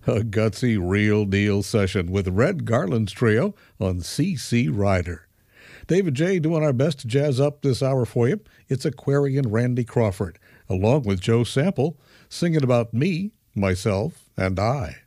A gutsy real deal session with Red Garland's trio on CC Rider. David J. doing our best to jazz up this hour for you. It's Aquarian Randy Crawford, along with Joe Sample, singing about me, myself, and I.